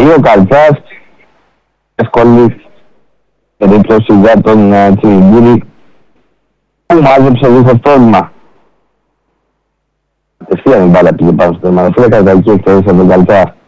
ο Καλτσάς. Εύκολη περίπτωση για τον Τσιριγκούρη που μάζεψε δίχως πρόβλημα. Κατευθείαν η μπάλα πήγε πάνω στο τερματοφύλακα, κατά εκεί εκτέλεσε τον Καλτσά.